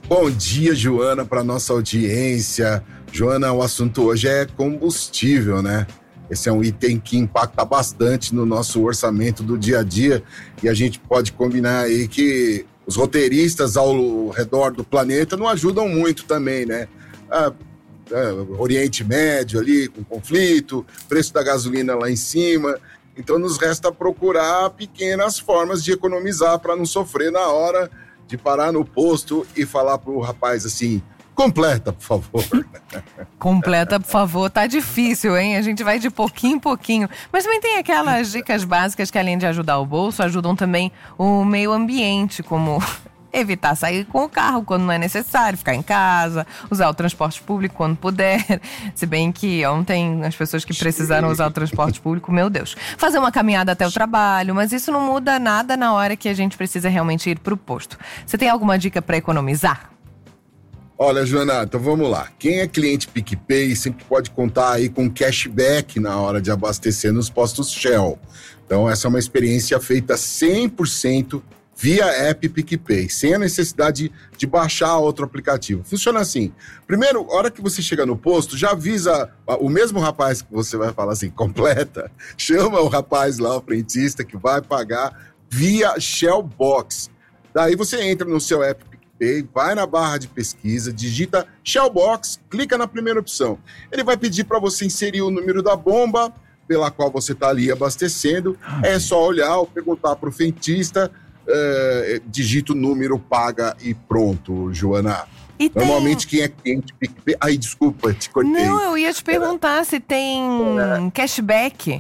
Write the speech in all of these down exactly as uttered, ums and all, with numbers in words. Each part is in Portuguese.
Bom dia, Joana, para nossa audiência. Joana, o assunto hoje é combustível, né? Esse é um item que impacta bastante no nosso orçamento do dia a dia e a gente pode combinar aí que os roteiristas ao redor do planeta não ajudam muito também, né? Ah, é, Oriente Médio ali com conflito, preço da gasolina lá em cima. Então nos resta procurar pequenas formas de economizar para não sofrer na hora de parar no posto e falar pro rapaz assim: completa, por favor. Completa, por favor. Tá difícil, hein? A gente vai de pouquinho em pouquinho. Mas também tem aquelas dicas básicas que, além de ajudar o bolso, ajudam também o meio ambiente, como evitar sair com o carro quando não é necessário, ficar em casa, usar o transporte público quando puder. Se bem que ontem as pessoas que precisaram usar o transporte público, meu Deus. Fazer uma caminhada até o trabalho, mas isso não muda nada na hora que a gente precisa realmente ir pro posto. Você tem alguma dica para economizar? Olha, Joana, então vamos lá. Quem é cliente PicPay sempre pode contar aí com cashback na hora de abastecer nos postos Shell. Então essa é uma experiência feita cem por cento via app PicPay, sem a necessidade de baixar outro aplicativo. Funciona assim: primeiro, a hora que você chega no posto, já avisa o mesmo rapaz que você vai falar assim, completa, chama o rapaz lá, o frentista, que vai pagar via Shell Box. Daí você entra no seu app PicPay, vai na barra de pesquisa, digita Shell Box, clica na primeira opção. Ele vai pedir para você inserir o número da bomba pela qual você está ali abastecendo. É só olhar ou perguntar para o frentista, Uh, digita o número, paga e pronto, Joana. E Normalmente tem... quem é cliente PicPay... Ai, desculpa, te cortei. Não, eu ia te perguntar é. se tem é. cashback.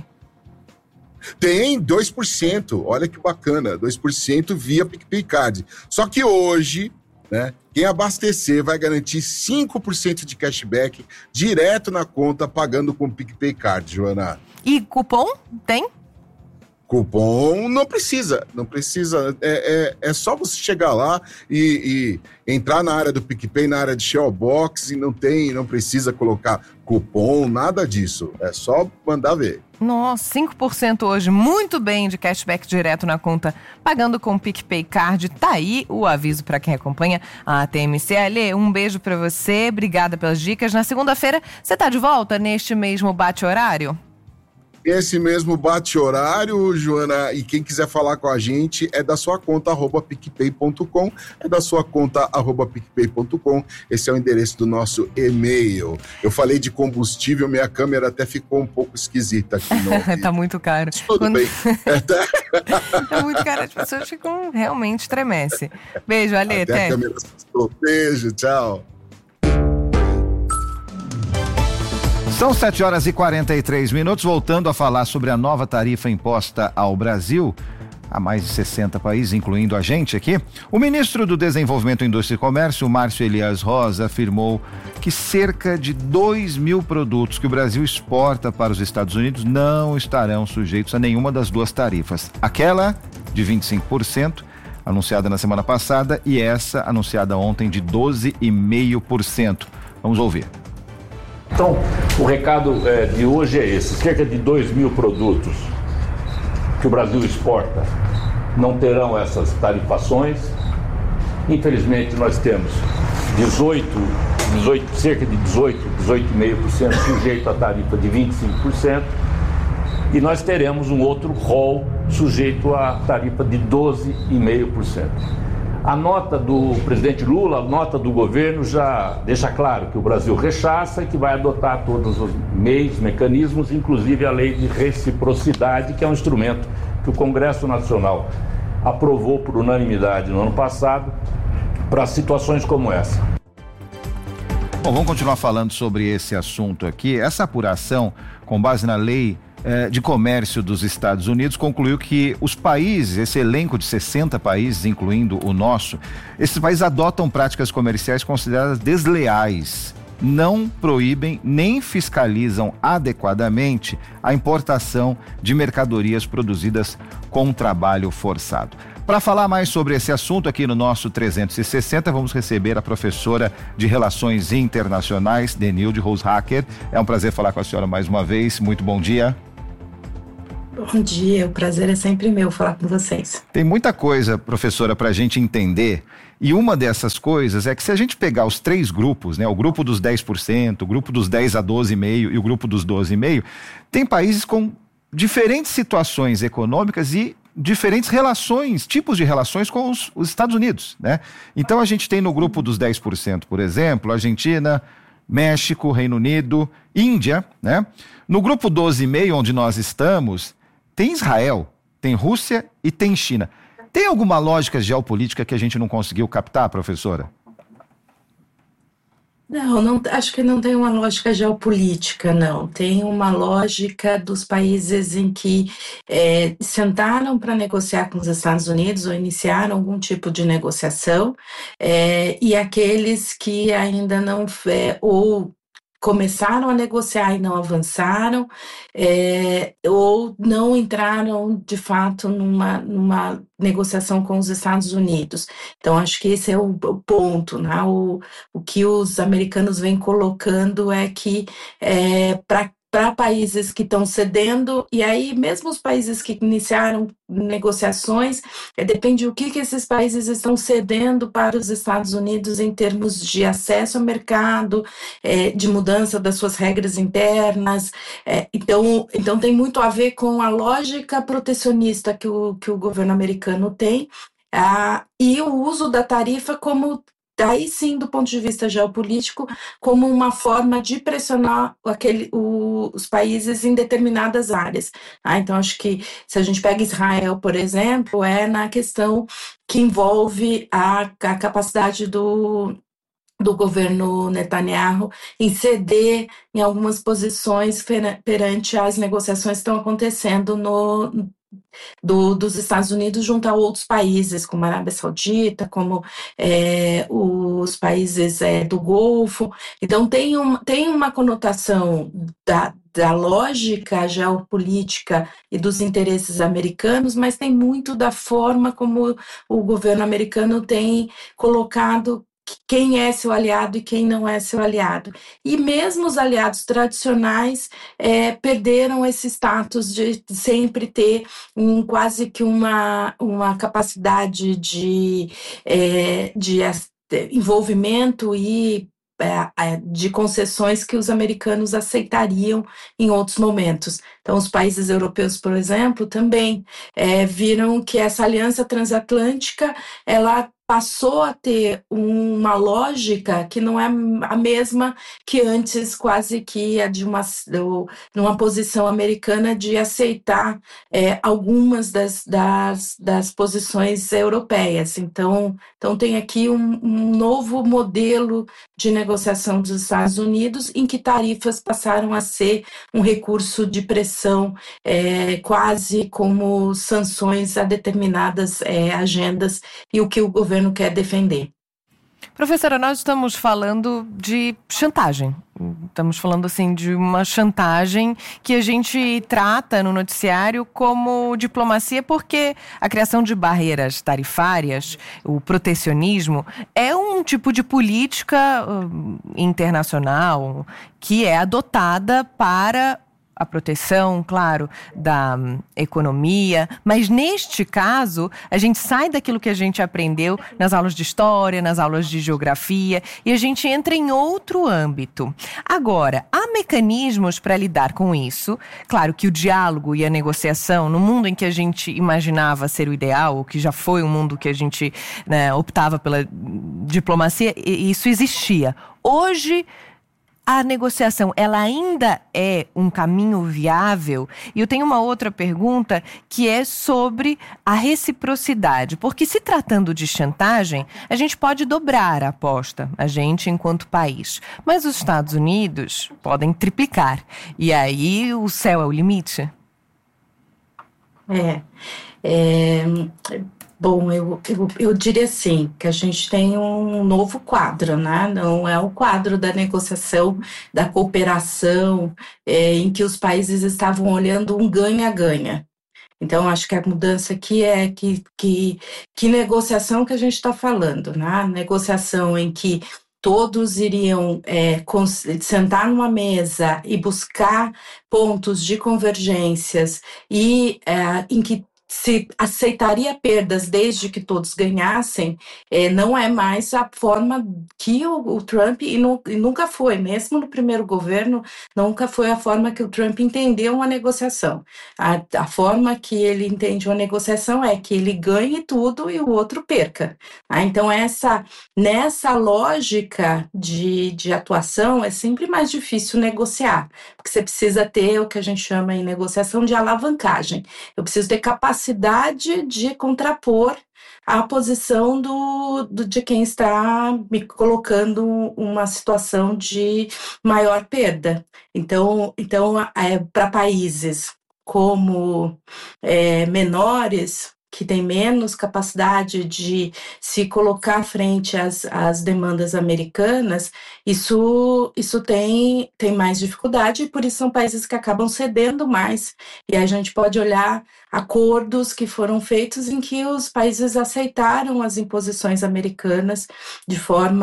Tem dois por cento, olha que bacana, dois por cento via PicPay Card. Só que hoje, né, quem abastecer vai garantir cinco por cento de cashback direto na conta, pagando com PicPay Card, Joana. E cupom tem? Cupom não precisa, não precisa, é, é, é só você chegar lá e, e entrar na área do PicPay, na área de Shell Box, e não tem, não precisa colocar cupom, nada disso, é só mandar ver. Nossa, cinco por cento hoje, muito bem, de cashback direto na conta, pagando com o PicPay Card. Tá aí o aviso para quem acompanha a T M C. Ale, um beijo para você, obrigada pelas dicas. Na segunda-feira, você tá de volta neste mesmo bate-horário? Esse mesmo bate-horário, Joana, e quem quiser falar com a gente é da sua conta arroba picpay ponto com, é da sua conta arroba picpay ponto com, esse é o endereço do nosso e-mail. Eu falei de combustível, minha câmera até ficou um pouco esquisita aqui. No Tá muito caro. Tudo Quando... bem. Tá muito caro, as pessoas ficam realmente estremece. Beijo, Ale, até. até. A câmera... Beijo, tchau. São sete horas e quarenta e três minutos, voltando a falar sobre a nova tarifa imposta ao Brasil, a mais de sessenta países, incluindo a gente aqui. O ministro do Desenvolvimento, Indústria e Comércio, Márcio Elias Rosa, afirmou que cerca de dois mil produtos que o Brasil exporta para os Estados Unidos não estarão sujeitos a nenhuma das duas tarifas. Aquela de vinte e cinco por cento, anunciada na semana passada, e essa anunciada ontem de doze vírgula cinco por cento. Vamos ouvir. Então, o recado é, de hoje é esse: cerca de dois mil produtos que o Brasil exporta não terão essas tarifações. Infelizmente, nós temos dezoito, dezoito, cerca de dezoito, dezoito vírgula cinco por cento sujeito à tarifa de vinte e cinco por cento, e nós teremos um outro rol sujeito à tarifa de doze vírgula cinco por cento. A nota do presidente Lula, a nota do governo já deixa claro que o Brasil rechaça e que vai adotar todos os meios, mecanismos, inclusive a lei de reciprocidade, que é um instrumento que o Congresso Nacional aprovou por unanimidade no ano passado para situações como essa. Bom, vamos continuar falando sobre esse assunto aqui. Essa apuração, com base na lei de comércio dos Estados Unidos, concluiu que os países, esse elenco de sessenta países, incluindo o nosso, esses países adotam práticas comerciais consideradas desleais, não proíbem nem fiscalizam adequadamente a importação de mercadorias produzidas com trabalho forçado. Para falar mais sobre esse assunto aqui no nosso trezentos e sessenta, vamos receber a professora de Relações Internacionais, Denilde Roshacker. É um prazer falar com a senhora mais uma vez. Muito bom dia. Bom dia, o prazer é sempre meu falar com vocês. Tem muita coisa, professora, para a gente entender. E uma dessas coisas é que se a gente pegar os três grupos, né, o grupo dos dez por cento, o grupo dos dez a doze vírgula cinco por cento e o grupo dos doze vírgula cinco por cento, tem países com diferentes situações econômicas e diferentes relações, tipos de relações com os, os Estados Unidos, né? Então a gente tem no grupo dos dez por cento, por exemplo, Argentina, México, Reino Unido, Índia, né? No grupo doze vírgula cinco por cento, onde nós estamos, tem Israel, tem Rússia e tem China. Tem alguma lógica geopolítica que a gente não conseguiu captar, professora? Não, não, acho que não tem uma lógica geopolítica, não. Tem uma lógica dos países em que é, sentaram para negociar com os Estados Unidos ou iniciaram algum tipo de negociação, é, e aqueles que ainda não, é, ou começaram a negociar e não avançaram, é, ou não entraram de fato numa, numa negociação com os Estados Unidos. Então acho que esse é o, o ponto, né? O, o que os americanos vêm colocando é que é, para para países que estão cedendo, e aí mesmo os países que iniciaram negociações, é, depende do que, que esses países estão cedendo para os Estados Unidos em termos de acesso ao mercado, é, de mudança das suas regras internas, é, então, então tem muito a ver com a lógica protecionista que o, que o governo americano tem, ah, e o uso da tarifa como daí sim, do ponto de vista geopolítico, como uma forma de pressionar aquele, o, os países em determinadas áreas. Ah, então, acho que se a gente pega Israel, por exemplo, é na questão que envolve a, a capacidade do, do governo Netanyahu em ceder em algumas posições perante as negociações que estão acontecendo no Do, dos Estados Unidos junto a outros países, como a Arábia Saudita, como é, os países é, do Golfo. Então, tem, um, tem uma conotação da, da lógica geopolítica e dos interesses americanos, mas tem muito da forma como o governo americano tem colocado quem é seu aliado e quem não é seu aliado. E mesmo os aliados tradicionais é, perderam esse status de sempre ter um, quase que uma, uma capacidade de, é, de envolvimento e é, de concessões que os americanos aceitariam em outros momentos. Então, os países europeus, por exemplo, também é, viram que essa aliança transatlântica, ela passou a ter uma lógica que não é a mesma que antes, quase que a de uma, de uma posição americana de aceitar é, algumas das, das, das posições europeias. Então, então tem aqui um, um novo modelo de negociação dos Estados Unidos, em que tarifas passaram a ser um recurso de pressão, é, quase como sanções a determinadas é, agendas e o que o governo quer defender. Professora, nós estamos falando de chantagem. Estamos falando assim de uma chantagem que a gente trata no noticiário como diplomacia, porque a criação de barreiras tarifárias, o protecionismo, é um tipo de política uh, internacional que é adotada para a proteção, claro, da um, economia, mas neste caso a gente sai daquilo que a gente aprendeu nas aulas de história, nas aulas de geografia, e a gente entra em outro âmbito. Agora, há mecanismos para lidar com isso. Claro que o diálogo e a negociação, no mundo em que a gente imaginava ser o ideal, ou que já foi um mundo que a gente, né, optava pela diplomacia, isso existia. Hoje, a negociação, ela ainda é um caminho viável? E eu tenho uma outra pergunta que é sobre a reciprocidade. Porque se tratando de chantagem, a gente pode dobrar a aposta, a gente enquanto país. Mas os Estados Unidos podem triplicar. E aí o céu é o limite? É, é... Bom, eu, eu, eu diria assim, que a gente tem um novo quadro, né? Não é o quadro da negociação, da cooperação, é, em que os países estavam olhando um ganha-ganha. Então, acho que a mudança aqui é que, que, que negociação que a gente está falando, né? Negociação em que todos iriam é, sentar numa mesa e buscar pontos de convergências e é, em que se aceitaria perdas desde que todos ganhassem, é, não é mais a forma que o, o Trump, e, nu, e nunca foi, mesmo no primeiro governo, nunca foi a forma que o Trump entendeu uma negociação. A, a forma que ele entende uma negociação é que ele ganhe tudo e o outro perca. Ah, então, essa, nessa lógica de, de atuação, é sempre mais difícil negociar, porque você precisa ter o que a gente chama em negociação de alavancagem. Eu preciso ter capacidade capacidade de contrapor a posição do, do, de quem está me colocando uma situação de maior perda. Então, então é, para países como é, menores, que tem menos capacidade de se colocar frente às, às demandas americanas, isso, isso tem, tem mais dificuldade, e por isso são países que acabam cedendo mais. E a gente pode olhar acordos que foram feitos em que os países aceitaram as imposições americanas de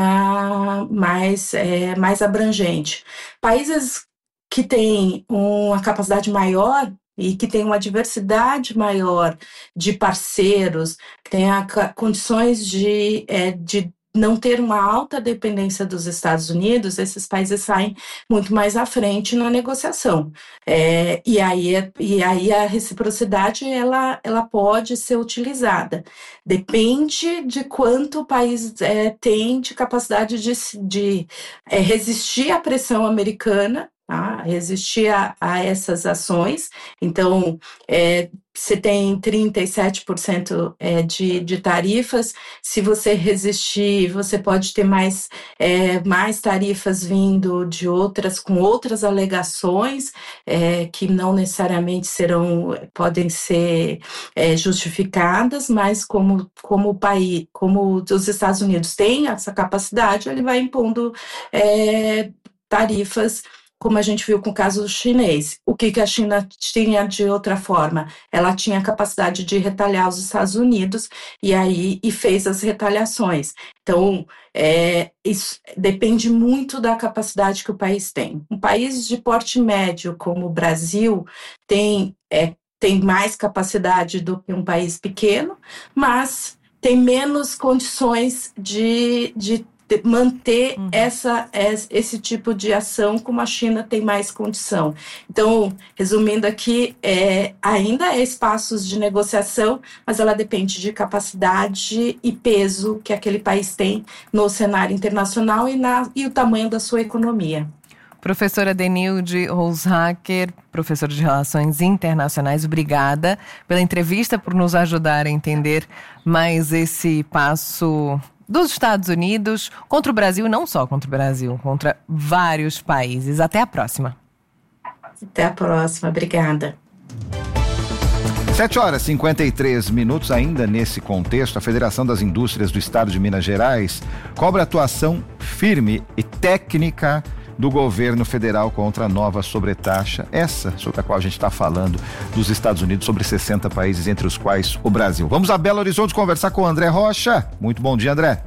forma mais, é, mais abrangente. Países que têm uma capacidade maior e que tem uma diversidade maior de parceiros, que tem a, condições de, é, de não ter uma alta dependência dos Estados Unidos, esses países saem muito mais à frente na negociação. É, e, aí, e aí a reciprocidade ela, ela pode ser utilizada. Depende de quanto o país é, tem de capacidade de, de é, resistir à pressão americana, tá? Resistir a, a essas ações. Então, é, você tem trinta e sete por cento é, de, de tarifas. Se você resistir, você pode ter mais, é, mais tarifas vindo de outras, com outras alegações, é, que não necessariamente serão, podem ser é, justificadas, mas como, como o país, como os Estados Unidos têm essa capacidade, ele vai impondo é, tarifas, como a gente viu com o caso chinês. O que, que a China tinha de outra forma? Ela tinha a capacidade de retalhar os Estados Unidos e aí e fez as retaliações. Então, é, isso depende muito da capacidade que o país tem. Um país de porte médio como o Brasil tem, é, tem mais capacidade do que um país pequeno, mas tem menos condições de, de manter uhum. essa, esse tipo de ação, como a China tem mais condição. Então, resumindo aqui, é, ainda é espaços de negociação, mas ela depende de capacidade e peso que aquele país tem no cenário internacional e, na, e o tamanho da sua economia. Professora Denilde Roushacker, professora de Relações Internacionais, obrigada pela entrevista, por nos ajudar a entender mais esse passo dos Estados Unidos contra o Brasil, não só contra o Brasil, contra vários países. Até a próxima. Até a próxima, obrigada. sete horas e cinquenta e três minutos, ainda nesse contexto, a Federação das Indústrias do Estado de Minas Gerais cobra atuação firme e técnica do governo federal contra a nova sobretaxa, essa sobre a qual a gente está falando, dos Estados Unidos, sobre sessenta países, entre os quais o Brasil. Vamos a Belo Horizonte conversar com o André Rocha. Muito bom dia, André.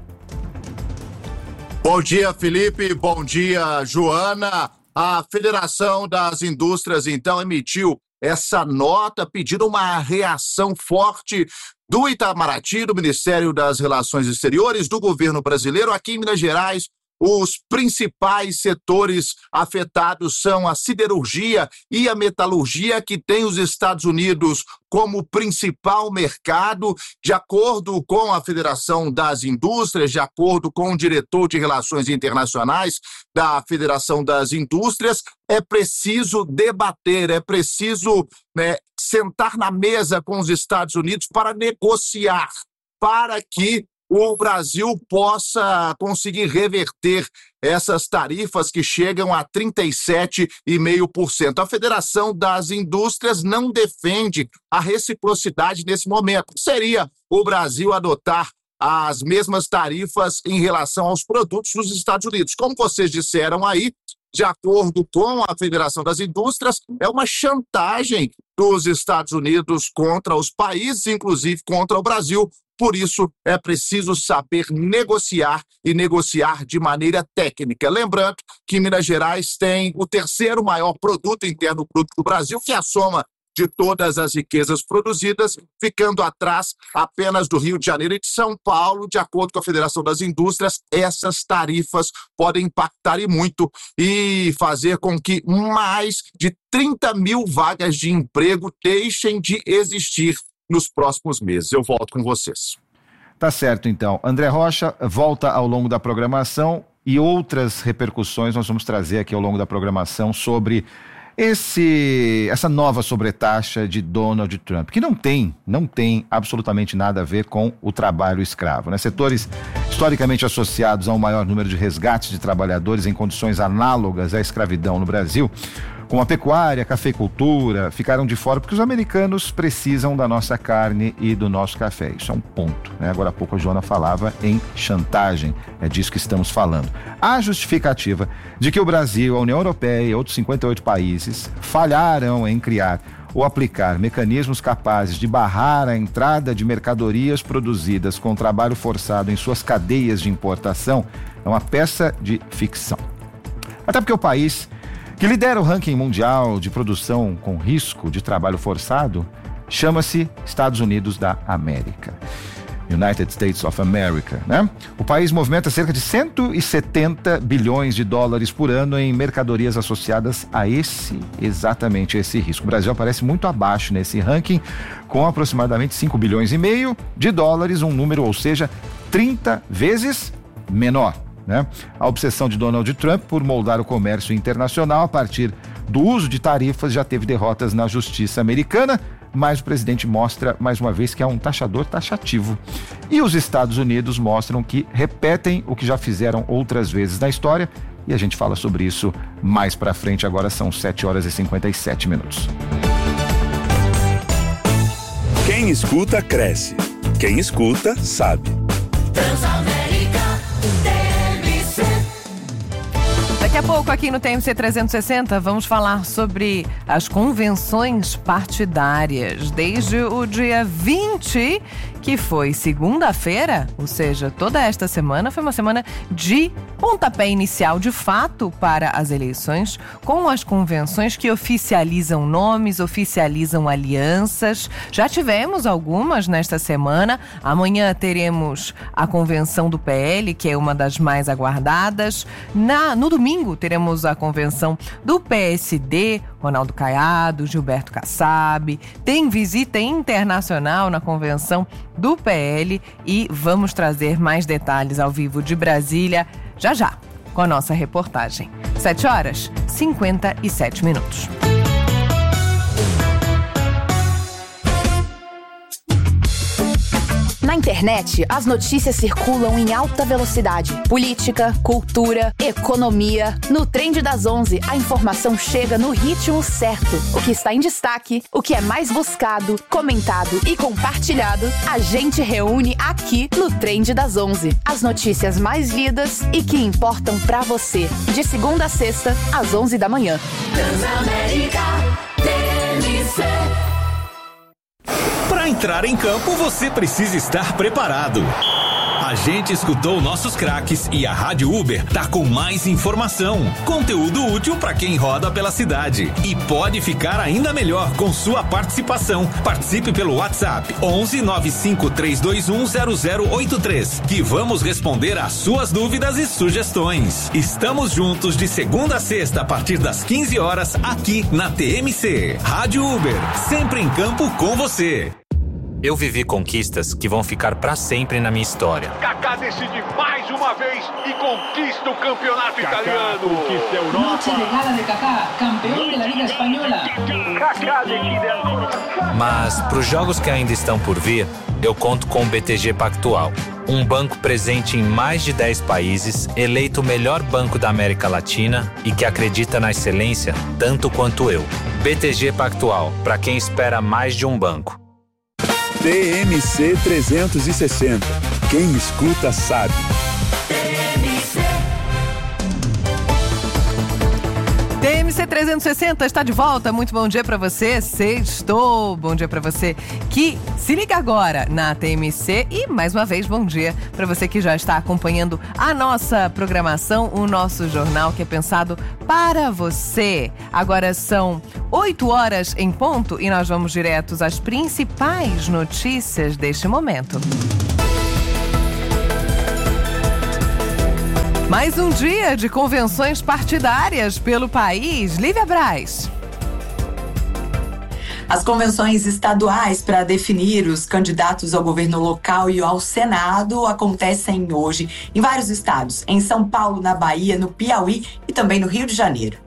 Bom dia, Felipe. Bom dia, Joana. A Federação das Indústrias, então, emitiu essa nota pedindo uma reação forte do Itamaraty, do Ministério das Relações Exteriores, do governo brasileiro. Aqui em Minas Gerais, os principais setores afetados são a siderurgia e a metalurgia, que tem os Estados Unidos como principal mercado. De acordo com a Federação das Indústrias, de acordo com o diretor de Relações Internacionais da Federação das Indústrias, é preciso debater, é preciso, né, sentar na mesa com os Estados Unidos para negociar, para que o Brasil possa conseguir reverter essas tarifas que chegam a trinta e sete vírgula cinco por cento. A Federação das Indústrias não defende a reciprocidade nesse momento. Seria o Brasil adotar as mesmas tarifas em relação aos produtos dos Estados Unidos. Como vocês disseram aí, de acordo com a Federação das Indústrias, é uma chantagem dos Estados Unidos contra os países, inclusive contra o Brasil. Por isso, é preciso saber negociar e negociar de maneira técnica. Lembrando que Minas Gerais tem o terceiro maior produto interno bruto do Brasil, que é a soma de todas as riquezas produzidas, ficando atrás apenas do Rio de Janeiro e de São Paulo. De acordo com a Federação das Indústrias, essas tarifas podem impactar e muito e fazer com que mais de trinta mil vagas de emprego deixem de existir nos próximos meses. Eu volto com vocês. Tá certo, então. André Rocha volta ao longo da programação e outras repercussões nós vamos trazer aqui ao longo da programação sobre esse, essa nova sobretaxa de Donald Trump, que não tem, não tem absolutamente nada a ver com o trabalho escravo, né? Setores historicamente associados ao maior número de resgates de trabalhadores em condições análogas à escravidão no Brasil, como a pecuária, a cafeicultura, ficaram de fora porque os americanos precisam da nossa carne e do nosso café. Isso é um ponto, né? Agora há pouco a Joana falava em chantagem, é disso que estamos falando. A justificativa de que o Brasil, a União Europeia e outros cinquenta e oito países falharam em criar ou aplicar mecanismos capazes de barrar a entrada de mercadorias produzidas com trabalho forçado em suas cadeias de importação é uma peça de ficção. Até porque o país que lidera o ranking mundial de produção com risco de trabalho forçado chama-se Estados Unidos da América. United States of America, né? O país movimenta cerca de cento e setenta bilhões de dólares por ano em mercadorias associadas a esse, exatamente esse risco. O Brasil aparece muito abaixo nesse ranking, com aproximadamente cinco bilhões e meio de dólares, um número, ou seja, trinta vezes menor, né? A obsessão de Donald Trump por moldar o comércio internacional a partir do uso de tarifas já teve derrotas na justiça americana, mas o presidente mostra mais uma vez que é um taxador taxativo. E os Estados Unidos mostram que repetem o que já fizeram outras vezes na história, e a gente fala sobre isso mais pra frente. Agora são sete horas e cinquenta e sete minutos. Quem escuta, cresce. Quem escuta, sabe. Daqui a pouco aqui no T M C trezentos e sessenta vamos falar sobre as convenções partidárias. Desde o dia vinte, que foi segunda-feira, ou seja, toda esta semana foi uma semana de pontapé inicial de fato para as eleições, com as convenções que oficializam nomes, oficializam alianças. Já tivemos algumas nesta semana. Amanhã teremos a convenção do P L, que é uma das mais aguardadas. Na, no domingo teremos a convenção do P S D, Ronaldo Caiado, Gilberto Kassab. Tem visita internacional na convenção do P L e vamos trazer mais detalhes ao vivo de Brasília já já, com a nossa reportagem. sete horas e cinquenta e sete minutos. Na internet, as notícias circulam em alta velocidade. Política, cultura, economia. No Trend das onze, a informação chega no ritmo certo. O que está em destaque, o que é mais buscado, comentado e compartilhado, a gente reúne aqui no Trend das onze. As notícias mais lidas e que importam pra você. De segunda a sexta, às onze da manhã. Transamérica T M C. Para entrar em campo, você precisa estar preparado. A gente escutou nossos craques e a Rádio Uber tá com mais informação, conteúdo útil para quem roda pela cidade. E pode ficar ainda melhor com sua participação. Participe pelo WhatsApp onze nove cinco três dois um zero zero oito três, que vamos responder às suas dúvidas e sugestões. Estamos juntos de segunda a sexta a partir das quinze horas aqui na T M C. Rádio Uber, sempre em campo com você. Eu vivi conquistas que vão ficar para sempre na minha história. Kaká decide mais uma vez e conquista o campeonato Kaká italiano. Conquista a Europa. Noche de gala de Kaká, campeão da Liga Espanhola. Kaká decide a... Mas para os jogos que ainda estão por vir, eu conto com o B T G Pactual, um banco presente em mais de dez países, eleito o melhor banco da América Latina e que acredita na excelência tanto quanto eu. B T G Pactual, para quem espera mais de um banco. T M C trezentos e sessenta. Quem escuta sabe. T M C trezentos e sessenta está de volta. Muito bom dia para você. Sextou. Bom dia para você que se liga agora na T M C. E mais uma vez, bom dia para você que já está acompanhando a nossa programação, o nosso jornal que é pensado para você. Agora são oito horas em ponto e nós vamos diretos às principais notícias deste momento. Mais um dia de convenções partidárias pelo país. Lívia Braz. As convenções estaduais para definir os candidatos ao governo local e ao Senado acontecem hoje em vários estados. Em São Paulo, na Bahia, no Piauí e também no Rio de Janeiro.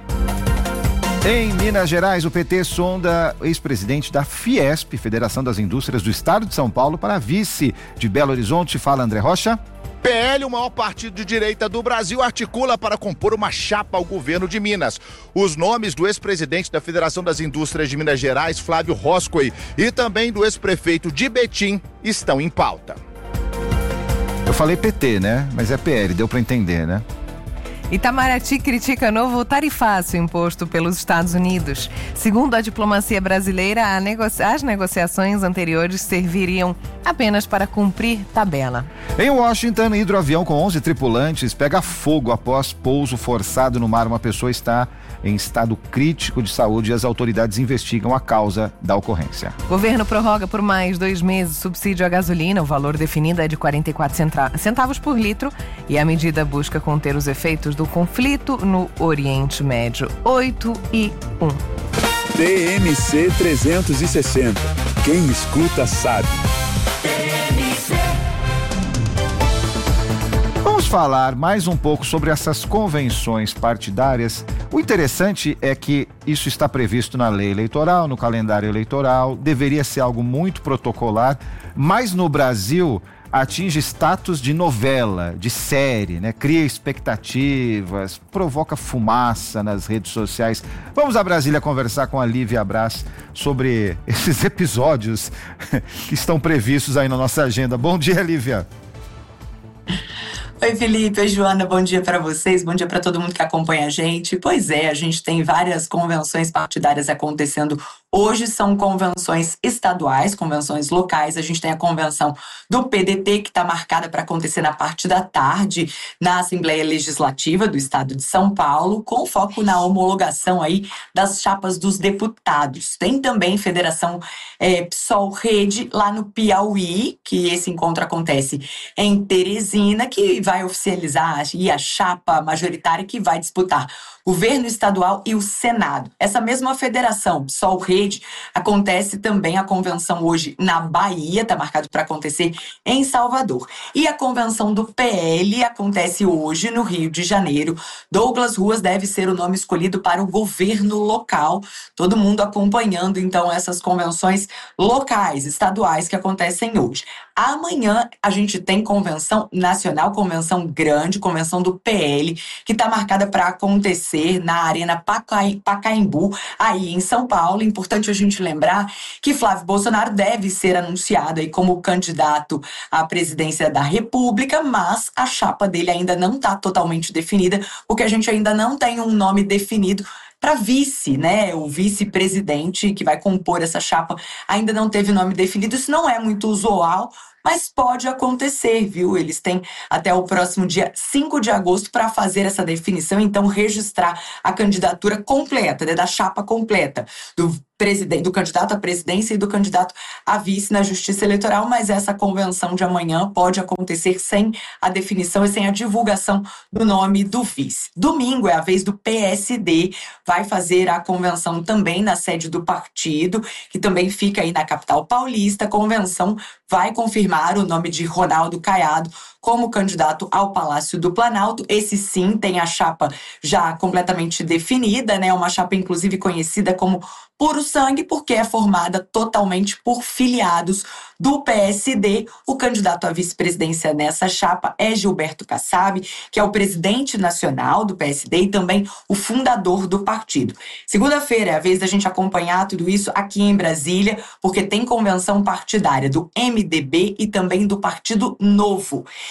Em Minas Gerais, o P T sonda o ex-presidente da Fiesp, Federação das Indústrias do Estado de São Paulo, para vice de Belo Horizonte. Fala, André Rocha. P L, o maior partido de direita do Brasil, articula para compor uma chapa ao governo de Minas. Os nomes do ex-presidente da Federação das Indústrias de Minas Gerais, Flávio Roscoe, e também do ex-prefeito de Betim estão em pauta. Eu falei P T, né? Mas é P L, deu para entender, né? Itamaraty critica novo tarifaço imposto pelos Estados Unidos. Segundo a diplomacia brasileira, negoci... as negociações anteriores serviriam apenas para cumprir tabela. Em Washington, hidroavião com onze tripulantes pega fogo após pouso forçado no mar. Uma pessoa está em estado crítico de saúde e as autoridades investigam a causa da ocorrência. Governo prorroga por mais dois meses subsídio à gasolina. O valor definido é de quarenta e quatro centavos por litro e a medida busca conter os efeitos do conflito no Oriente Médio. oito e um. T M C trezentos e sessenta. Quem escuta sabe. Vamos falar mais um pouco sobre essas convenções partidárias. O interessante é que isso está previsto na lei eleitoral, no calendário eleitoral, deveria ser algo muito protocolar, mas no Brasil atinge status de novela, de série, né? Cria expectativas, provoca fumaça nas redes sociais. Vamos a Brasília conversar com a Lívia Braz sobre esses episódios que estão previstos aí na nossa agenda. Bom dia, Lívia. Oi, Felipe, oi, Joana, bom dia para vocês, bom dia para todo mundo que acompanha a gente. Pois é, a gente tem várias convenções partidárias acontecendo hoje, são convenções estaduais, convenções locais. A gente tem a convenção do P D T, que está marcada para acontecer na parte da tarde, na Assembleia Legislativa do Estado de São Paulo, com foco na homologação aí das chapas dos deputados. Tem também Federação é, PSOL-Rede, lá no Piauí, que esse encontro acontece em Teresina, que vai vai oficializar aí a chapa majoritária que vai disputar governo estadual e o Senado. Essa mesma federação, PSOL-Rede, acontece também a convenção hoje na Bahia, está marcado para acontecer em Salvador. E a convenção do P L acontece hoje no Rio de Janeiro. Douglas Ruas deve ser o nome escolhido para o governo local. Todo mundo acompanhando, então, essas convenções locais, estaduais que acontecem hoje. Amanhã a gente tem convenção nacional, convenção grande, convenção do P L, que está marcada para acontecer na Arena Pacaembu, aí em São Paulo. Importante a gente lembrar que Flávio Bolsonaro deve ser anunciado aí como candidato à presidência da República, mas a chapa dele ainda não está totalmente definida, porque a gente ainda não tem um nome definido para vice, né? O vice-presidente que vai compor essa chapa ainda não teve nome definido. Isso não é muito usual, mas pode acontecer, viu? Eles têm até o próximo dia cinco de agosto para fazer essa definição, então registrar a candidatura completa, né? Da chapa completa, do presidente, do candidato à presidência e do candidato a vice na Justiça Eleitoral, mas essa convenção de amanhã pode acontecer sem a definição e sem a divulgação do nome do vice. Domingo é a vez do P S D, vai fazer a convenção também na sede do partido, que também fica aí na capital paulista. A convenção vai confirmar o nome de Ronaldo Caiado como candidato ao Palácio do Planalto. Esse sim tem a chapa já completamente definida, né? Uma chapa inclusive conhecida como Puro Sangue, porque é formada totalmente por filiados do P S D. O candidato à vice-presidência nessa chapa é Gilberto Kassab, que é o presidente nacional do P S D e também o fundador do partido. Segunda-feira é a vez da gente acompanhar tudo isso aqui em Brasília, porque tem convenção partidária do M D B e também do Partido Novo.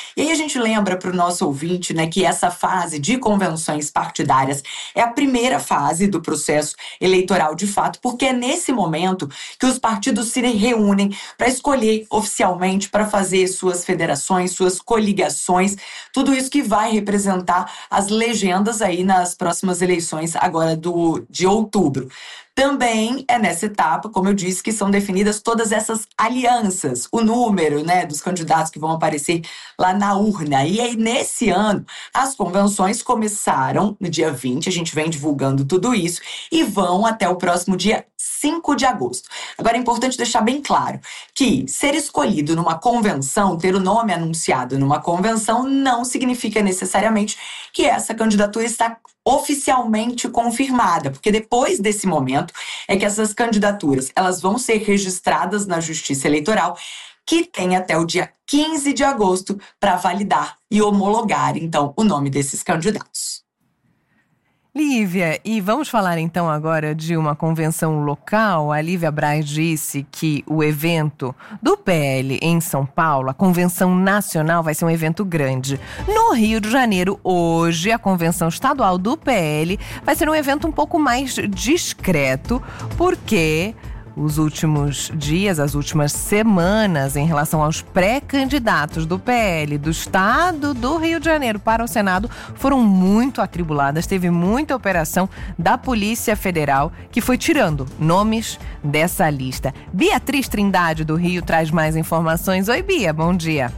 E aí a gente lembra para o nosso ouvinte, né, que essa fase de convenções partidárias é a primeira fase do processo eleitoral de fato, porque é nesse momento que os partidos se reúnem para escolher oficialmente, para fazer suas federações, suas coligações, tudo isso que vai representar as legendas aí nas próximas eleições agora do, de outubro. Também é nessa etapa, como eu disse, que são definidas todas essas alianças, o número, né, dos candidatos que vão aparecer lá na urna. E aí, nesse ano, as convenções começaram no dia vinte, a gente vem divulgando tudo isso, e vão até o próximo dia cinco de agosto. Agora, é importante deixar bem claro que ser escolhido numa convenção, ter o nome anunciado numa convenção, não significa necessariamente que essa candidatura está oficialmente confirmada, porque depois desse momento é que essas candidaturas elas vão ser registradas na Justiça Eleitoral, que tem até o dia quinze de agosto para validar e homologar, então, o nome desses candidatos. Lívia, e vamos falar então agora de uma convenção local. A Lívia Braz disse que o evento do P L em São Paulo, a convenção nacional, vai ser um evento grande. No Rio de Janeiro, hoje, a convenção estadual do P L vai ser um evento um pouco mais discreto, porque os últimos dias, as últimas semanas, em relação aos pré-candidatos do P L do estado do Rio de Janeiro para o Senado, foram muito atribuladas. Teve muita operação da Polícia Federal que foi tirando nomes dessa lista. Beatriz Trindade, do Rio, traz mais informações. Oi, Bia, bom dia.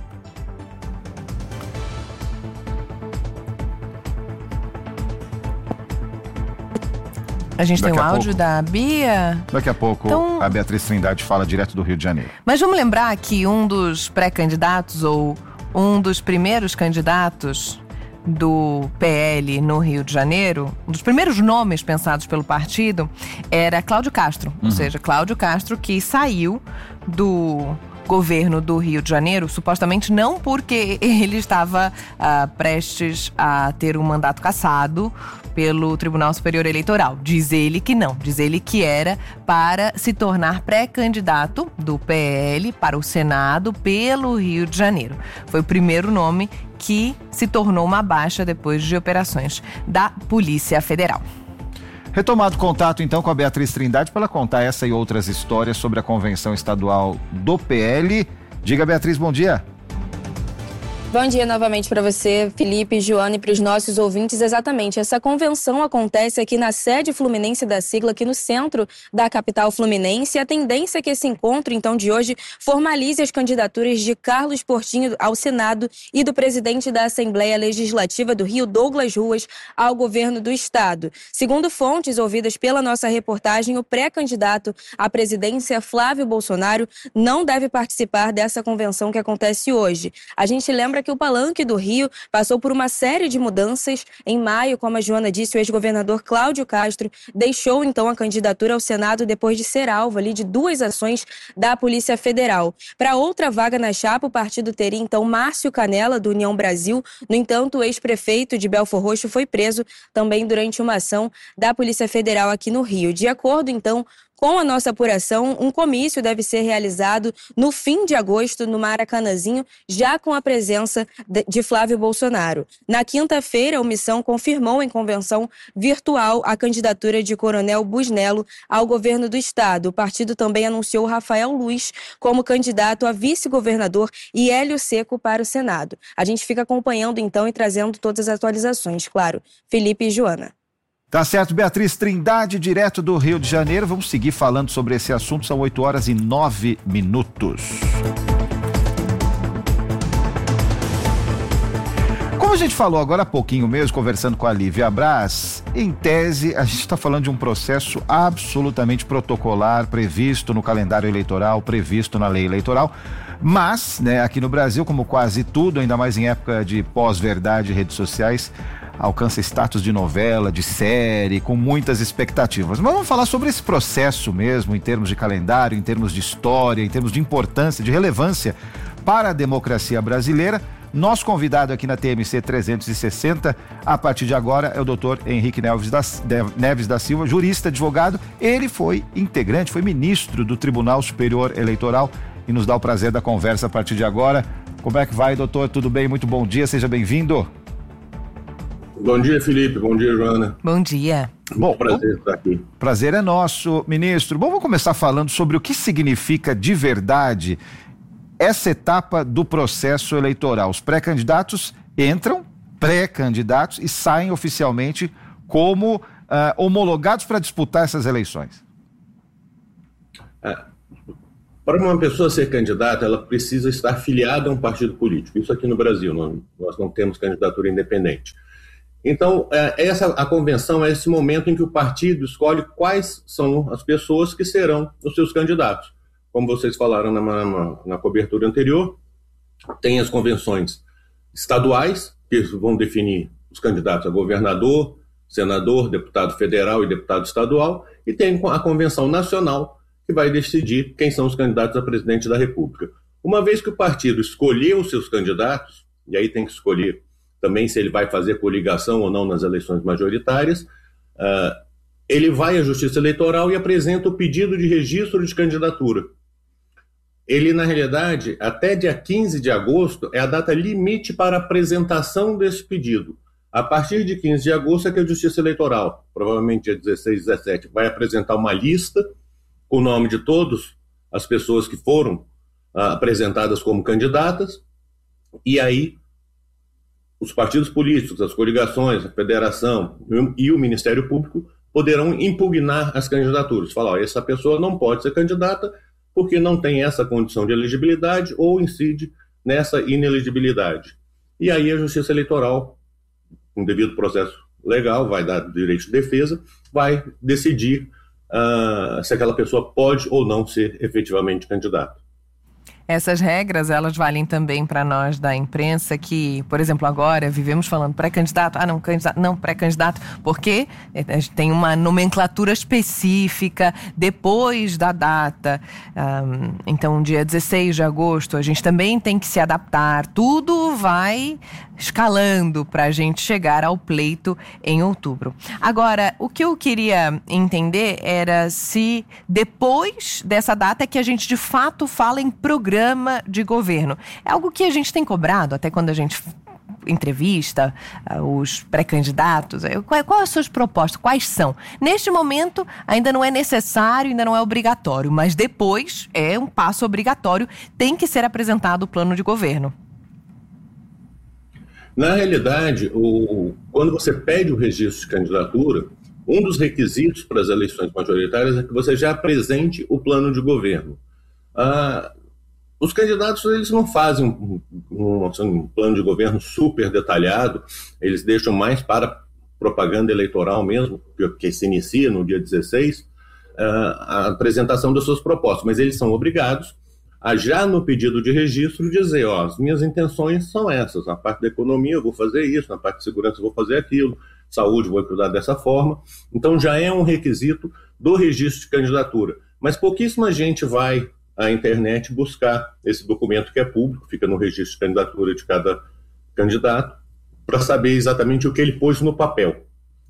A gente Daqui tem um áudio pouco, da Bia. Daqui a pouco, então, a Beatriz Trindade fala direto do Rio de Janeiro. Mas vamos lembrar que um dos pré-candidatos, ou um dos primeiros candidatos do P L no Rio de Janeiro, um dos primeiros nomes pensados pelo partido, era Cláudio Castro. Uhum. Ou seja, Cláudio Castro, que saiu do governo do Rio de Janeiro, supostamente não porque ele estava uh, prestes a ter um mandato cassado pelo Tribunal Superior Eleitoral. Diz ele que não, diz ele que era para se tornar pré-candidato do P L para o Senado pelo Rio de Janeiro. Foi o primeiro nome que se tornou uma baixa depois de operações da Polícia Federal. Retomado contato, então, com a Beatriz Trindade para ela contar essa e outras histórias sobre a convenção estadual do P L. Diga, Beatriz, bom dia. Bom dia novamente para você, Felipe, Joana, e para os nossos ouvintes. Exatamente, essa convenção acontece aqui na sede fluminense da sigla, aqui no centro da capital fluminense. A tendência é que esse encontro, então, de hoje, formalize as candidaturas de Carlos Portinho ao Senado e do presidente da Assembleia Legislativa do Rio, Douglas Ruas, ao governo do estado. Segundo fontes ouvidas pela nossa reportagem, o pré-candidato à presidência, Flávio Bolsonaro, não deve participar dessa convenção que acontece hoje. A gente lembra que o Palanque do Rio passou por uma série de mudanças. Em maio, como a Joana disse, o ex-governador Cláudio Castro deixou então a candidatura ao Senado depois de ser alvo ali de duas ações da Polícia Federal. Para outra vaga na chapa, o partido teria então Márcio Canella, do União Brasil. No entanto, o ex-prefeito de Belfor Roxo foi preso também durante uma ação da Polícia Federal aqui no Rio. De acordo, então, com a nossa apuração, um comício deve ser realizado no fim de agosto no Maracanãzinho, já com a presença de Flávio Bolsonaro. Na quinta-feira, a omissão confirmou em convenção virtual a candidatura de Coronel Busnello ao governo do estado. O partido também anunciou Rafael Luz como candidato a vice-governador e Hélio Seco para o Senado. A gente fica acompanhando então e trazendo todas as atualizações, claro. Felipe e Joana. Tá certo, Beatriz Trindade, direto do Rio de Janeiro. Vamos seguir falando sobre esse assunto, são oito horas e nove minutos. Como a gente falou agora há pouquinho mesmo, conversando com a Lívia Braz, em tese, a gente está falando de um processo absolutamente protocolar, previsto no calendário eleitoral, previsto na lei eleitoral. Mas, né, aqui no Brasil, como quase tudo, ainda mais em época de pós-verdade e redes sociais, alcança status de novela, de série, com muitas expectativas. Mas vamos falar sobre esse processo mesmo, em termos de calendário, em termos de história, em termos de importância, de relevância para a democracia brasileira. Nosso convidado aqui na T M C trezentos e sessenta, a partir de agora, é o doutor Henrique Neves da, Neves da Silva, jurista, advogado. Ele foi integrante, foi ministro do Tribunal Superior Eleitoral e nos dá o prazer da conversa a partir de agora. Como é que vai, doutor? Tudo bem? Muito bom dia, seja bem-vindo. Bom dia, Felipe. Bom dia, Joana. Bom dia. Bom, prazer estar aqui. Prazer é nosso, ministro. Bom, vamos começar falando sobre o que significa de verdade essa etapa do processo eleitoral. Os pré-candidatos entram, pré-candidatos, e saem oficialmente como uh, homologados para disputar essas eleições. É, para uma pessoa ser candidata, ela precisa estar filiada a um partido político. Isso aqui no Brasil, não, nós não temos candidatura independente. Então, essa, a convenção é esse momento em que o partido escolhe quais são as pessoas que serão os seus candidatos. Como vocês falaram na, na, na cobertura anterior, tem as convenções estaduais, que vão definir os candidatos a governador, senador, deputado federal e deputado estadual, e tem a convenção nacional, que vai decidir quem são os candidatos a presidente da República. Uma vez que o partido escolheu os seus candidatos, e aí tem que escolher também se ele vai fazer coligação ou não nas eleições majoritárias, uh, ele vai à Justiça Eleitoral e apresenta o pedido de registro de candidatura. Ele, na realidade, até dia quinze de agosto é a data limite para a apresentação desse pedido. A partir de quinze de agosto é que a Justiça Eleitoral, provavelmente dia dezesseis, dezessete, vai apresentar uma lista com o nome de todas as pessoas que foram uh, apresentadas como candidatas, e aí os partidos políticos, as coligações, a federação e o Ministério Público poderão impugnar as candidaturas. Falar, ó, essa pessoa não pode ser candidata porque não tem essa condição de elegibilidade ou incide nessa inelegibilidade. E aí a Justiça Eleitoral, com devido processo legal, vai dar direito de defesa, vai decidir uh, se aquela pessoa pode ou não ser efetivamente candidata. Essas regras, elas valem também para nós da imprensa que, por exemplo, agora vivemos falando pré-candidato, ah não, candidato, não, pré-candidato, porque tem uma nomenclatura específica depois da data. Um, então, dia dezesseis de agosto, a gente também tem que se adaptar. Tudo vai escalando para a gente chegar ao pleito em outubro. Agora, o que eu queria entender era se depois dessa data é que a gente de fato fala em programa de governo. É algo que a gente tem cobrado até quando a gente entrevista uh, os pré-candidatos. Quais são as suas propostas? Quais são? Neste momento ainda não é necessário, ainda não é obrigatório, mas depois é um passo obrigatório, tem que ser apresentado o plano de governo. Na realidade, o, quando você pede o registro de candidatura, um dos requisitos para as eleições majoritárias é que você já apresente o plano de governo. Ah, os candidatos, eles não fazem um, um, um plano de governo super detalhado, eles deixam mais para propaganda eleitoral mesmo, que, que se inicia no dia dezesseis, ah, a apresentação das suas propostas, mas eles são obrigados a já no pedido de registro dizer, ó, as minhas intenções são essas, na parte da economia eu vou fazer isso, na parte de segurança eu vou fazer aquilo, saúde eu vou cuidar dessa forma. Então já é um requisito do registro de candidatura. Mas pouquíssima gente vai à internet buscar esse documento que é público, fica no registro de candidatura de cada candidato, para saber exatamente o que ele pôs no papel.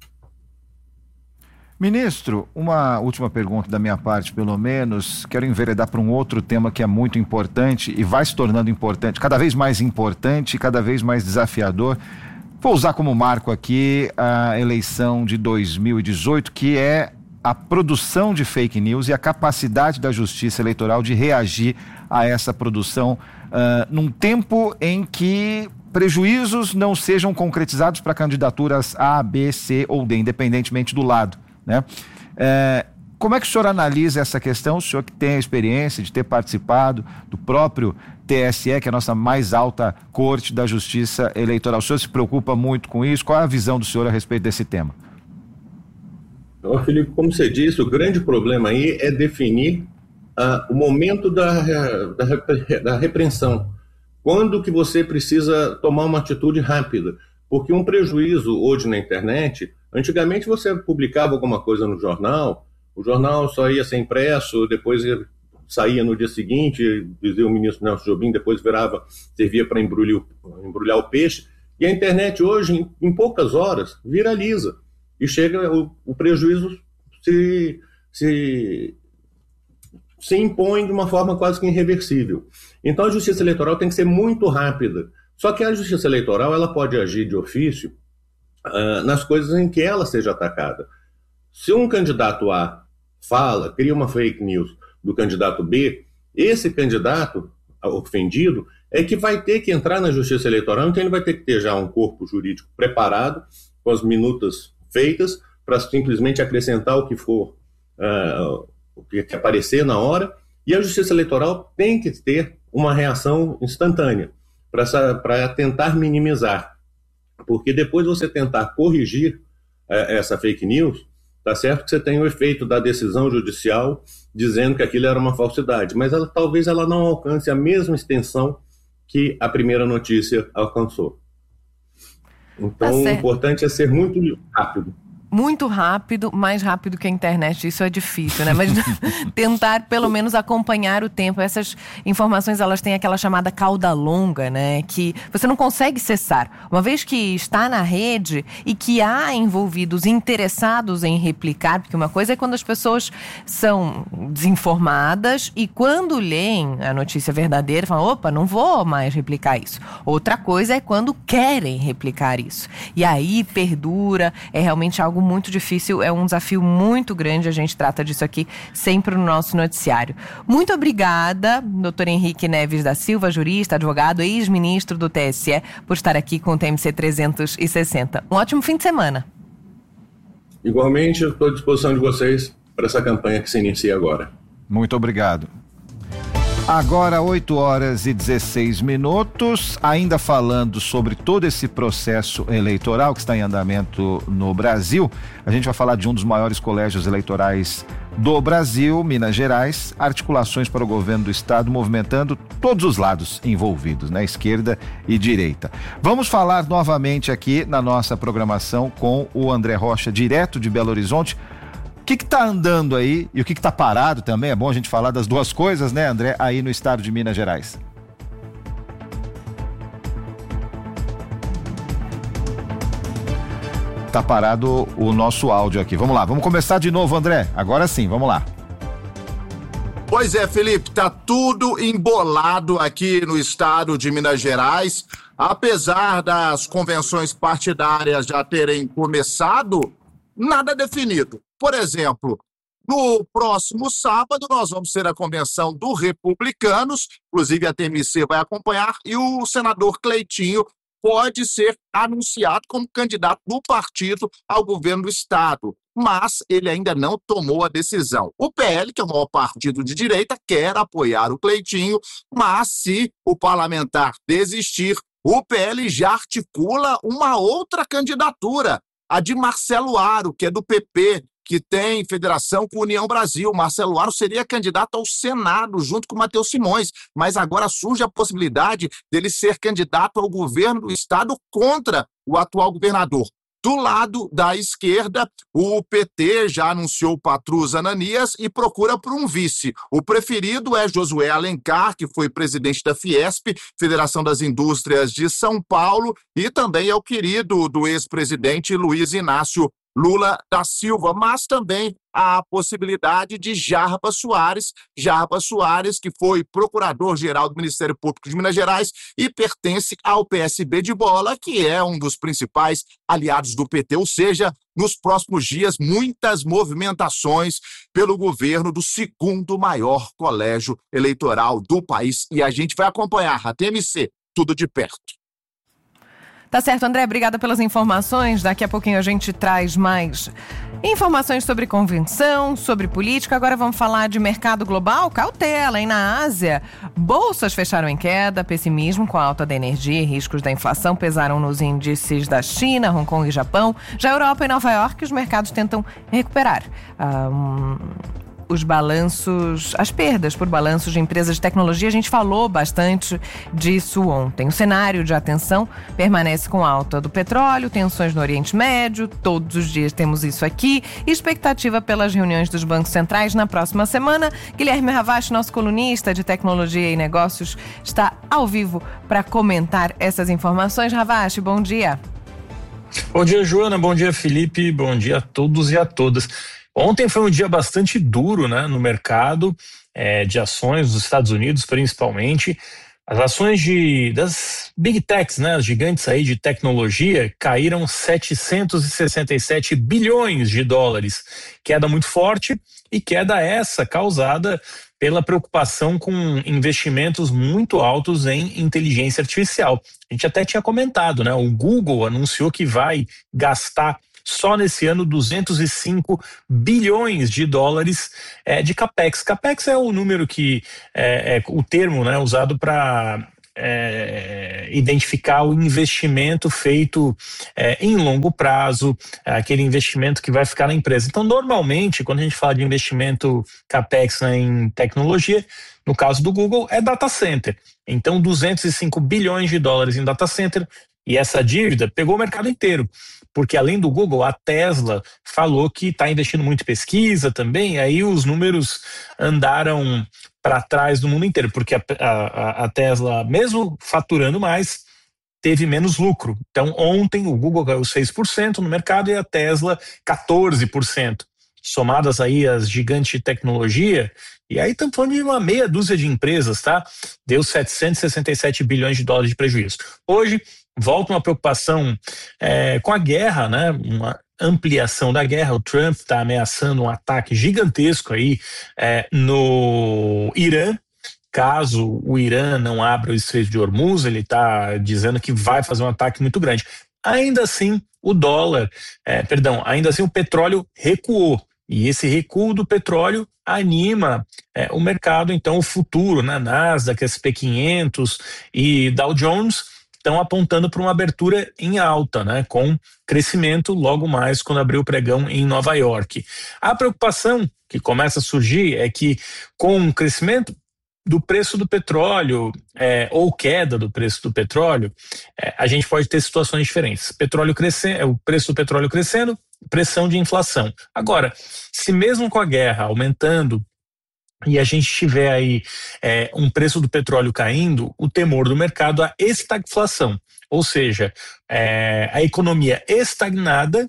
Ministro, uma última pergunta da minha parte, pelo menos. Quero enveredar para um outro tema que é muito importante e vai se tornando importante, cada vez mais importante e cada vez mais desafiador. Vou usar como marco aqui a eleição de dois mil e dezoito, que é a produção de fake news e a capacidade da Justiça Eleitoral de reagir a essa produção uh, num tempo em que prejuízos não sejam concretizados para candidaturas A, B, C ou D, independentemente do lado, né? É, como é que o senhor analisa essa questão? O senhor que tem a experiência de ter participado do próprio T S E, que é a nossa mais alta corte da Justiça Eleitoral. O senhor se preocupa muito com isso? Qual é a visão do senhor a respeito desse tema? Então, Felipe, como você disse, o grande problema aí é definir uh, o momento da, da, da repreensão. Quando que você precisa tomar uma atitude rápida? Porque um prejuízo hoje na internet, antigamente você publicava alguma coisa no jornal, o jornal só ia ser impresso, depois saía no dia seguinte, dizia o ministro Nelson Jobim, depois virava, servia para embrulhar, embrulhar o peixe, e a internet hoje, em, em poucas horas, viraliza, e chega, o, o prejuízo se, se, se impõe de uma forma quase que irreversível. Então a justiça eleitoral tem que ser muito rápida. Só que a justiça eleitoral ela pode agir de ofício uh, nas coisas em que ela seja atacada. Se um candidato A fala, cria uma fake news do candidato B, esse candidato ofendido é que vai ter que entrar na justiça eleitoral, então ele vai ter que ter já um corpo jurídico preparado, com as minutas feitas, para simplesmente acrescentar o que for, uh, o que aparecer na hora, e a justiça eleitoral tem que ter uma reação instantânea para tentar minimizar, porque depois você tentar corrigir uh, essa fake news, tá certo que você tem o efeito da decisão judicial dizendo que aquilo era uma falsidade, mas ela, talvez ela não alcance a mesma extensão que a primeira notícia alcançou. Então, tá, o importante é ser muito rápido. Muito rápido, mais rápido que a internet, isso é difícil, né? Mas tentar pelo menos acompanhar o tempo. Essas informações, elas têm aquela chamada cauda longa, né? Que você não consegue cessar. Uma vez que está na rede e que há envolvidos interessados em replicar, porque uma coisa é quando as pessoas são desinformadas e quando leem a notícia verdadeira, falam, opa, não vou mais replicar isso. Outra coisa é quando querem replicar isso. E aí perdura, é realmente algo muito difícil, é um desafio muito grande, a gente trata disso aqui sempre no nosso noticiário. Muito obrigada, doutor Henrique Neves da Silva, jurista, advogado, ex-ministro do T S E, por estar aqui com o T M C trezentos e sessenta. Um ótimo fim de semana. Igualmente, eu estou à disposição de vocês para essa campanha que se inicia agora. Muito obrigado. Agora, oito horas e dezesseis minutos, ainda falando sobre todo esse processo eleitoral que está em andamento no Brasil, a gente vai falar de um dos maiores colégios eleitorais do Brasil, Minas Gerais, articulações para o governo do estado movimentando todos os lados envolvidos, né? Esquerda e direita. Vamos falar novamente aqui na nossa programação com o André Rocha, direto de Belo Horizonte. O que que tá andando aí e o que que tá parado também? É bom a gente falar das duas coisas, né, André, aí no estado de Minas Gerais. Tá parado o nosso áudio aqui. Vamos lá, vamos começar de novo, André. Agora sim, vamos lá. Pois é, Felipe, tá tudo embolado aqui no estado de Minas Gerais. Apesar das convenções partidárias já terem começado, nada definido. Por exemplo, no próximo sábado nós vamos ter a convenção do Republicanos, inclusive a T M C vai acompanhar, e o senador Cleitinho pode ser anunciado como candidato do partido ao governo do estado, mas ele ainda não tomou a decisão. O P L, que é o maior partido de direita, quer apoiar o Cleitinho, mas se o parlamentar desistir, o P L já articula uma outra candidatura, a de Marcelo Aro, que é do P P, que tem federação com União Brasil. Marcelo Aro seria candidato ao Senado junto com Matheus Simões, mas agora surge a possibilidade dele ser candidato ao governo do estado contra o atual governador. Do lado da esquerda, o P T já anunciou Patrus Ananias e procura por um vice. O preferido é Josué Alencar, que foi presidente da Fiesp, Federação das Indústrias de São Paulo, e também é o querido do ex-presidente Luiz Inácio Lula da Silva, mas também há a possibilidade de Jarba Soares, Jarba Soares, que foi procurador-geral do Ministério Público de Minas Gerais e pertence ao P S B de Bola, que é um dos principais aliados do P T, ou seja, nos próximos dias, muitas movimentações pelo governo do segundo maior colégio eleitoral do país, e a gente vai acompanhar a T M C, tudo de perto. Tá certo, André, obrigada pelas informações. Daqui a pouquinho a gente traz mais informações sobre convenção, sobre política. Agora vamos falar de mercado global. Cautela, hein? Na Ásia, bolsas fecharam em queda, pessimismo com a alta da energia e riscos da inflação pesaram nos índices da China, Hong Kong e Japão. Já a Europa e Nova York, os mercados tentam recuperar um, os balanços, as perdas por balanços de empresas de tecnologia. A gente falou bastante disso ontem. O cenário de atenção permanece com alta do petróleo, tensões no Oriente Médio, todos os dias temos isso aqui, e expectativa pelas reuniões dos bancos centrais na próxima semana. Guilherme Ravache, nosso colunista de tecnologia e negócios, está ao vivo para comentar essas informações. Ravache, bom dia. Bom dia, Joana, bom dia, Felipe, bom dia a todos e a todas. Ontem foi um dia bastante duro, né, no mercado. é, de ações dos Estados Unidos, principalmente. As ações de, das Big Techs, né, as gigantes aí de tecnologia, caíram setecentos e sessenta e sete bilhões de dólares. Queda muito forte, e queda essa causada pela preocupação com investimentos muito altos em inteligência artificial. A gente até tinha comentado, né? O Google anunciou que vai gastar só nesse ano duzentos e cinco bilhões de dólares é, de capex. Capex é o número que é, é o termo, né, usado para é, identificar o investimento feito é, em longo prazo, é, aquele investimento que vai ficar na empresa. Então, normalmente, quando a gente fala de investimento capex, né, em tecnologia, no caso do Google, é data center. Então, duzentos e cinco bilhões de dólares em data center, e essa dívida pegou o mercado inteiro. Porque além do Google, a Tesla falou que está investindo muito em pesquisa também, aí os números andaram para trás do mundo inteiro, porque a, a, a Tesla, mesmo faturando mais, teve menos lucro. Então ontem o Google caiu seis por cento no mercado e a Tesla quatorze por cento. Somadas aí as gigantes de tecnologia, e aí estamos falando de uma meia dúzia de empresas, tá? Deu setecentos e sessenta e sete bilhões de dólares de prejuízo. Hoje, volta uma preocupação é, com a guerra, né? Uma ampliação da guerra. O Trump está ameaçando um ataque gigantesco aí é, no Irã. Caso o Irã não abra o Estreito de Hormuz, ele está dizendo que vai fazer um ataque muito grande. Ainda assim, o dólar, é, perdão, ainda assim o petróleo recuou. E esse recuo do petróleo anima é, o mercado, então o futuro, né? Nasdaq, S and P quinhentos e Dow Jones estão apontando para uma abertura em alta, né, com crescimento logo mais quando abrir o pregão em Nova York. A preocupação que começa a surgir é que com o crescimento do preço do petróleo é, ou queda do preço do petróleo, é, a gente pode ter situações diferentes. Petróleo crescendo, o preço do petróleo crescendo, pressão de inflação. Agora, se mesmo com a guerra aumentando e a gente tiver aí é, um preço do petróleo caindo, o temor do mercado é a estagflação, ou seja, é, a economia estagnada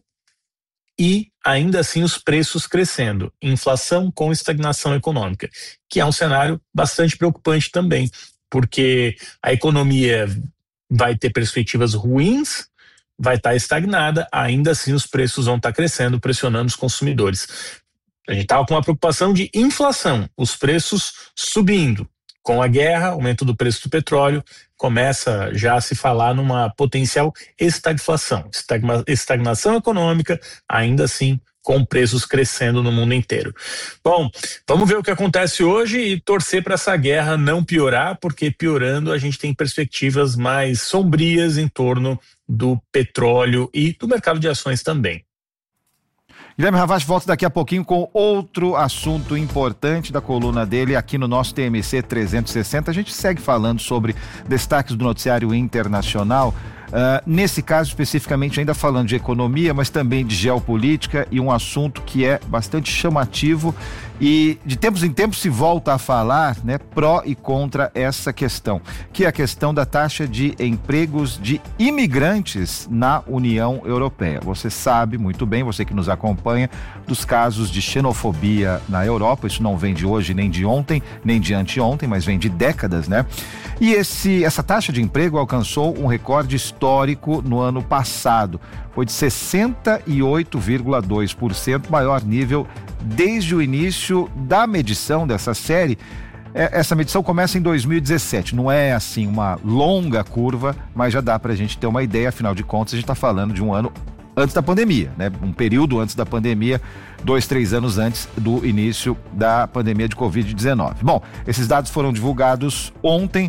e ainda assim os preços crescendo, inflação com estagnação econômica, que é um cenário bastante preocupante também, porque a economia vai ter perspectivas ruins, vai estar estagnada, ainda assim os preços vão estar crescendo, pressionando os consumidores. A gente estava com uma preocupação de inflação, os preços subindo. Com a guerra, aumento do preço do petróleo, começa já a se falar numa potencial estagflação, estagna, estagnação econômica, ainda assim com preços crescendo no mundo inteiro. Bom, vamos ver o que acontece hoje e torcer para essa guerra não piorar, porque piorando a gente tem perspectivas mais sombrias em torno do petróleo e do mercado de ações também. Guilherme Ravache volta daqui a pouquinho com outro assunto importante da coluna dele aqui no nosso T M C trezentos e sessenta. A gente segue falando sobre destaques do noticiário internacional. Uh, nesse caso especificamente ainda falando de economia, mas também de geopolítica, e um assunto que é bastante chamativo e de tempos em tempos se volta a falar, né, pró e contra essa questão, que é a questão da taxa de empregos de imigrantes na União Europeia. Você sabe muito bem, você que nos acompanha, dos casos de xenofobia na Europa. Isso não vem de hoje, nem de ontem, nem de anteontem, mas vem de décadas, né? E esse, essa taxa de emprego alcançou um recorde histórico no ano passado. Foi de sessenta e oito vírgula dois por cento, maior nível desde o início da medição dessa série. Essa medição começa em dois mil e dezessete, não é assim uma longa curva, mas já dá para a gente ter uma ideia. Afinal de contas, a gente está falando de um ano antes da pandemia, né? Um período antes da pandemia, dois, três anos antes do início da pandemia de covid dezenove. Bom, esses dados foram divulgados ontem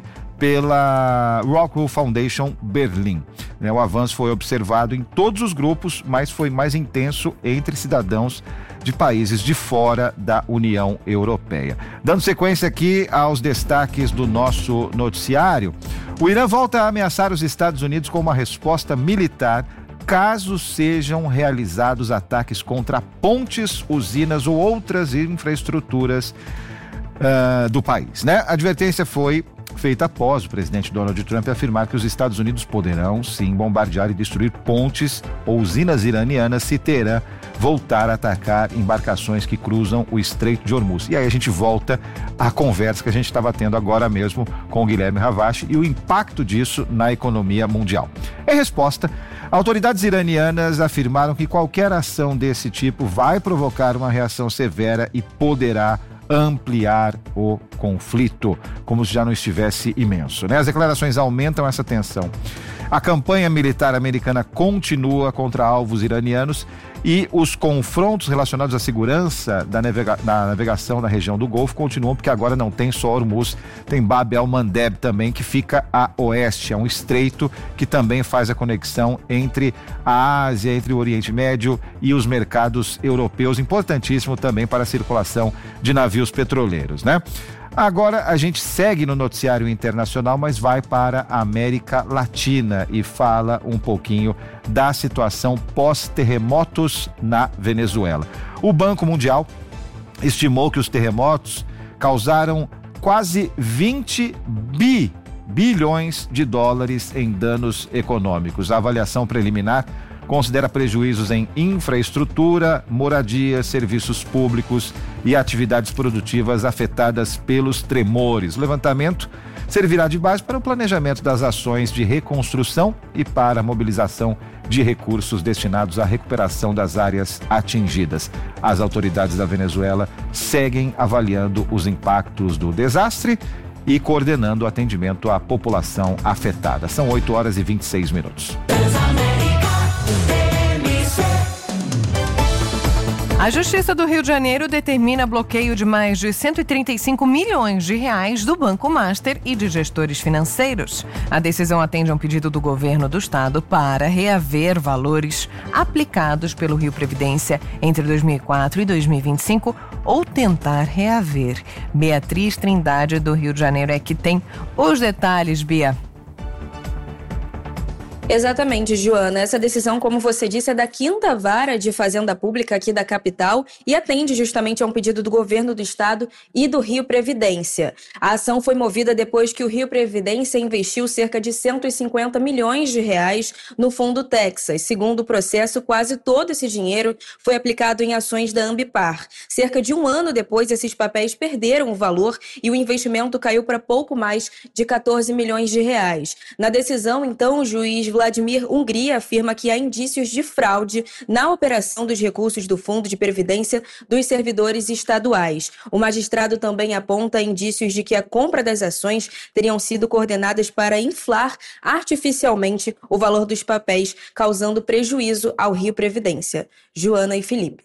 pela Rockwool Foundation Berlim. O avanço foi observado em todos os grupos, mas foi mais intenso entre cidadãos de países de fora da União Europeia. Dando sequência aqui aos destaques do nosso noticiário, o Irã volta a ameaçar os Estados Unidos com uma resposta militar caso sejam realizados ataques contra pontes, usinas ou outras infraestruturas uh, do país, né? A advertência foi feita após o presidente Donald Trump afirmar que os Estados Unidos poderão, sim, bombardear e destruir pontes ou usinas iranianas se Teherã voltar a atacar embarcações que cruzam o Estreito de Hormuz. E aí a gente volta à conversa que a gente estava tendo agora mesmo com o Guilherme Ravache e o impacto disso na economia mundial. Em resposta, autoridades iranianas afirmaram que qualquer ação desse tipo vai provocar uma reação severa e poderá ampliar o conflito, como se já não estivesse imenso, né? As declarações aumentam essa tensão. A campanha militar americana continua contra alvos iranianos e os confrontos relacionados à segurança da, navega- da navegação na região do Golfo continuam, porque agora não tem só Hormuz, tem Bab el-Mandeb também, que fica a oeste, é um estreito que também faz a conexão entre a Ásia, entre o Oriente Médio e os mercados europeus, importantíssimo também para a circulação de navios petroleiros, né? Agora a gente segue no noticiário internacional, mas vai para a América Latina e fala um pouquinho da situação pós-terremotos na Venezuela. O Banco Mundial estimou que os terremotos causaram quase vinte bilhões de dólares em danos econômicos. A avaliação preliminar considera prejuízos em infraestrutura, moradia, serviços públicos e atividades produtivas afetadas pelos tremores. O levantamento servirá de base para o planejamento das ações de reconstrução e para a mobilização de recursos destinados à recuperação das áreas atingidas. As autoridades da Venezuela seguem avaliando os impactos do desastre e coordenando o atendimento à população afetada. São oito horas e vinte e seis minutos. A Justiça do Rio de Janeiro determina bloqueio de mais de cento e trinta e cinco milhões de reais do Banco Master e de gestores financeiros. A decisão atende a um pedido do governo do estado para reaver valores aplicados pelo Rio Previdência entre dois mil e quatro e dois mil e vinte e cinco ou tentar reaver. Beatriz Trindade, do Rio de Janeiro, é que tem os detalhes, Bia. Exatamente, Joana. Essa decisão, como você disse, é da quinta vara de Fazenda Pública aqui da capital e atende justamente a um pedido do governo do estado e do Rio Previdência. A ação foi movida depois que o Rio Previdência investiu cerca de cento e cinquenta milhões de reais no Fundo Texas. Segundo o processo, quase todo esse dinheiro foi aplicado em ações da Ambipar. Cerca de um ano depois, esses papéis perderam o valor e o investimento caiu para pouco mais de quatorze milhões de reais. Na decisão, então, o juiz Vladimir Hungria afirma que há indícios de fraude na operação dos recursos do Fundo de Previdência dos servidores estaduais. O magistrado também aponta indícios de que a compra das ações teriam sido coordenadas para inflar artificialmente o valor dos papéis, causando prejuízo ao Rio Previdência. Joana e Felipe.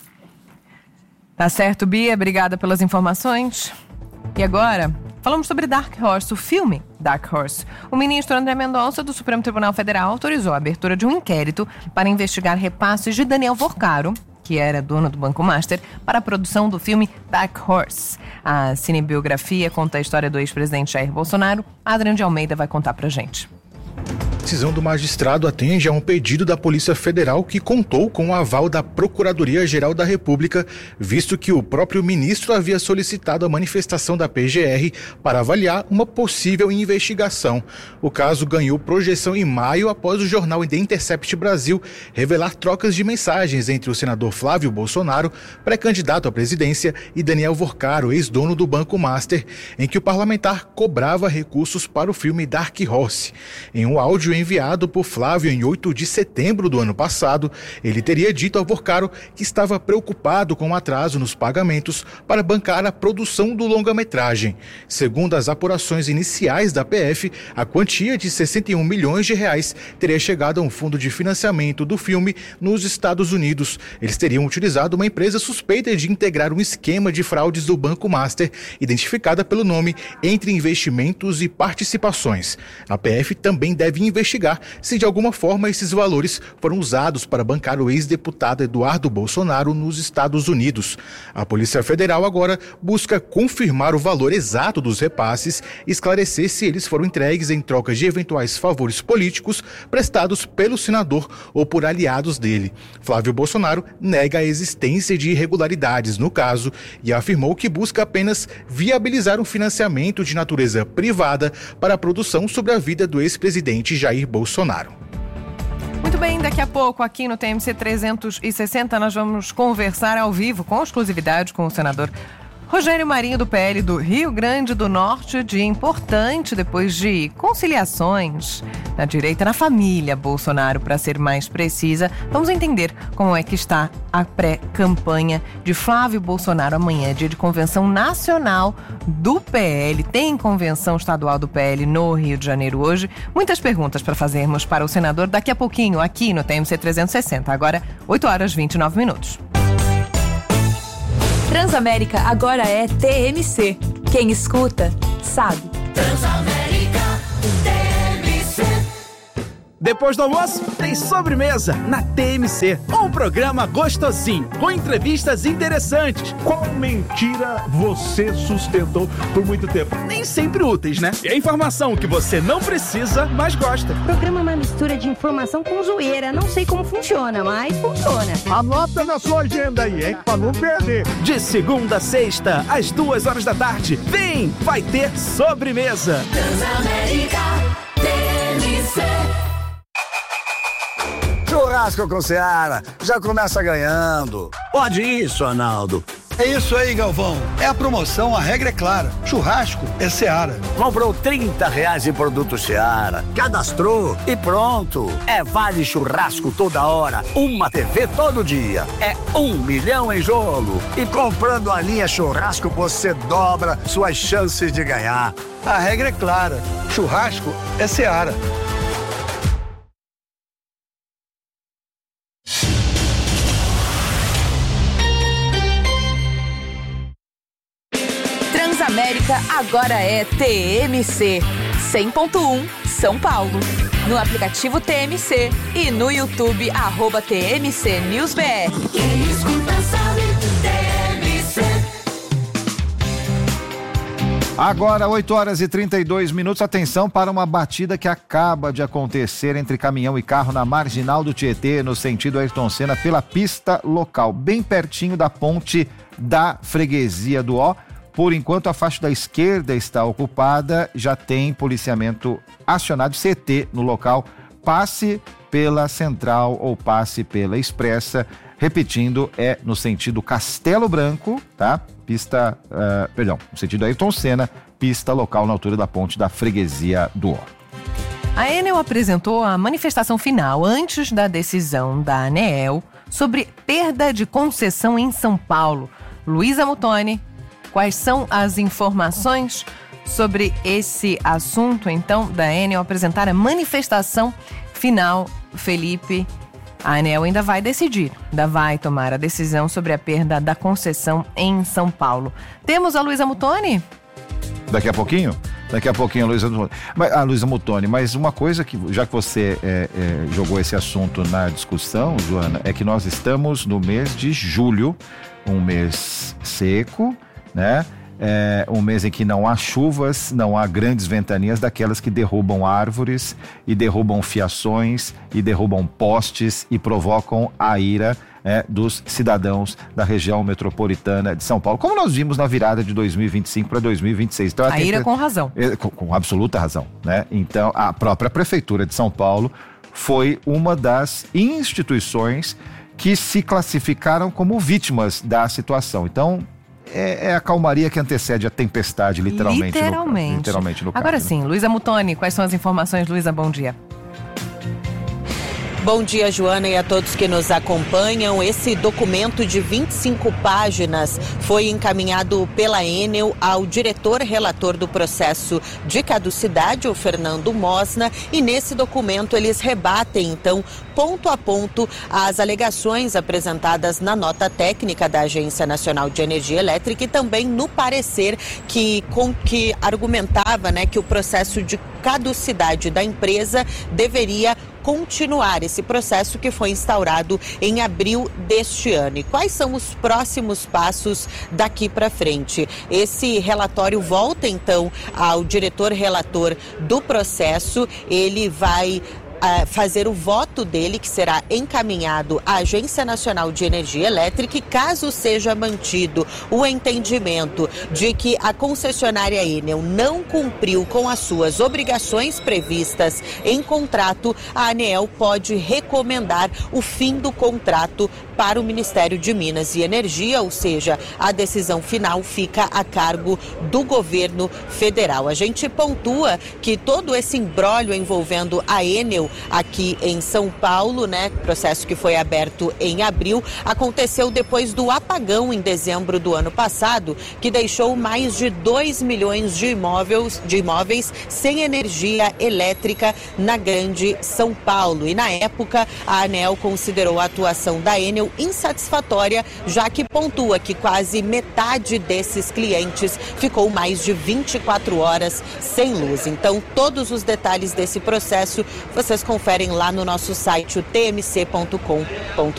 Tá certo, Bia. Obrigada pelas informações. E agora, falamos sobre Dark Horse, o filme Dark Horse. O ministro André Mendonça, do Supremo Tribunal Federal, autorizou a abertura de um inquérito para investigar repasses de Daniel Vorcaro, que era dono do Banco Master, para a produção do filme Dark Horse. A cinebiografia conta a história do ex-presidente Jair Bolsonaro. Adriano de Almeida vai contar pra gente. A decisão do magistrado atende a um pedido da Polícia Federal que contou com o aval da Procuradoria-Geral da República, visto que o próprio ministro havia solicitado a manifestação da P G R para avaliar uma possível investigação. O caso ganhou projeção em maio após o jornal The Intercept Brasil revelar trocas de mensagens entre o senador Flávio Bolsonaro, pré-candidato à presidência, e Daniel Vorcaro, ex-dono do Banco Master, em que o parlamentar cobrava recursos para o filme Dark Horse. Em um áudio enviado por Flávio em oito de setembro do ano passado, ele teria dito ao Vorcaro que estava preocupado com o atraso nos pagamentos para bancar a produção do longa-metragem. Segundo as apurações iniciais da P F, a quantia de sessenta e um milhões de reais teria chegado a um fundo de financiamento do filme nos Estados Unidos. Eles teriam utilizado uma empresa suspeita de integrar um esquema de fraudes do Banco Master, identificada pelo nome Entre Investimentos e Participações. A P F também deve investigar investigar se de alguma forma esses valores foram usados para bancar o ex-deputado Eduardo Bolsonaro nos Estados Unidos. A Polícia Federal agora busca confirmar o valor exato dos repasses e esclarecer se eles foram entregues em troca de eventuais favores políticos prestados pelo senador ou por aliados dele. Flávio Bolsonaro nega a existência de irregularidades no caso e afirmou que busca apenas viabilizar um financiamento de natureza privada para a produção sobre a vida do ex-presidente Jair Bolsonaro. Muito bem, daqui a pouco aqui no T M C trezentos e sessenta nós vamos conversar ao vivo com exclusividade com o senador Rogério Marinho do P L do Rio Grande do Norte, dia importante depois de conciliações na direita, na família Bolsonaro, para ser mais precisa. Vamos entender como é que está a pré-campanha de Flávio Bolsonaro. Amanhã, dia de convenção nacional do P L. Tem convenção estadual do P L no Rio de Janeiro hoje. Muitas perguntas para fazermos para o senador daqui a pouquinho aqui no T M C trezentos e sessenta. Agora, oito horas e vinte e nove minutos. Transamérica agora é T M C. Quem escuta, sabe. Transamérica T M C. Depois do almoço, tem sobremesa na T M C. Um programa gostosinho, com entrevistas interessantes. Qual mentira você sustentou por muito tempo? Nem sempre úteis, né? E a informação que você não precisa, mas gosta. O programa é uma mistura de informação com zoeira. Não sei como funciona, mas funciona. Anota na sua agenda aí, hein? Pra não perder. De segunda a sexta, às duas horas da tarde. Vem, vai ter sobremesa. Transamérica T M C. Churrasco com Seara, já começa ganhando. Pode isso, Arnaldo. É isso aí, Galvão. É a promoção, a regra é clara. Churrasco é Seara. Comprou trinta reais em produto Seara, cadastrou e pronto. É vale churrasco toda hora, uma T V todo dia. É um milhão em jogo. E comprando a linha churrasco, você dobra suas chances de ganhar. A regra é clara. Churrasco é Seara. Transamérica agora é T M C cem ponto um São Paulo. No aplicativo T M C e no YouTube, arroba T M C News B R. Quem escuta sabe, T M C. Agora, oito horas e trinta e dois minutos. Atenção para uma batida que acaba de acontecer entre caminhão e carro na Marginal do Tietê, no sentido Ayrton Senna, pela pista local, bem pertinho da ponte da Freguesia do Ó. Por enquanto, a faixa da esquerda está ocupada, já tem policiamento acionado, C T no local. Passe pela Central ou passe pela Expressa. Repetindo, é no sentido Castelo Branco, tá? Pista, uh, perdão, no sentido Ayrton Senna, pista local na altura da ponte da Freguesia do Ó. A Enel apresentou a manifestação final antes da decisão da ANEEL sobre perda de concessão em São Paulo. Luísa Muttoni, quais são as informações sobre esse assunto, então, da Enel apresentar a manifestação final? Felipe, a ANEEL ainda vai decidir, ainda vai tomar a decisão sobre a perda da concessão em São Paulo. Temos a Luísa Muttoni? Daqui a pouquinho? Daqui a pouquinho a Luísa Muttoni. Mas, a Luísa Muttoni, mas uma coisa que, já que você é, é, jogou esse assunto na discussão, Joana, é que nós estamos no mês de julho, um mês seco, né? É um mês em que não há chuvas, não há grandes ventanias daquelas que derrubam árvores e derrubam fiações e derrubam postes e provocam a ira é, dos cidadãos da região metropolitana de São Paulo, como nós vimos na virada de dois mil e vinte e cinco para dois mil e vinte e seis. Então, a ira com razão. É, com, com absoluta razão, né? Então, a própria Prefeitura de São Paulo foi uma das instituições que se classificaram como vítimas da situação. Então, É, é a calmaria que antecede a tempestade, literalmente. Literalmente. No, literalmente no Agora caso, sim, né? Luísa Muttoni, quais são as informações? Luísa, bom dia. Bom dia, Joana, e a todos que nos acompanham. Esse documento de vinte e cinco páginas foi encaminhado pela Enel ao diretor relator do processo de caducidade, o Fernando Mosna, e nesse documento eles rebatem, então, ponto a ponto, as alegações apresentadas na nota técnica da Agência Nacional de Energia Elétrica e também no parecer que, com, que argumentava, né, que o processo de caducidade da empresa deveria continuar esse processo que foi instaurado em abril deste ano. E quais são os próximos passos daqui para frente? Esse relatório volta então ao diretor relator do processo, ele vai Uh, fazer o voto dele, que será encaminhado à Agência Nacional de Energia Elétrica, e caso seja mantido o entendimento de que a concessionária Enel não cumpriu com as suas obrigações previstas em contrato, a ANEEL pode recomendar o fim do contrato para o Ministério de Minas e Energia, ou seja, a decisão final fica a cargo do governo federal. A gente pontua que todo esse imbróglio envolvendo a Enel aqui em São Paulo, né, processo que foi aberto em abril, aconteceu depois do apagão em dezembro do ano passado, que deixou mais de dois milhões de imóveis, de imóveis sem energia elétrica na grande São Paulo. E na época, a ANEEL considerou a atuação da Enel insatisfatória, já que pontua que quase metade desses clientes ficou mais de vinte e quatro horas sem luz. Então, todos os detalhes desse processo vocês conferem lá no nosso site, o t m c ponto com ponto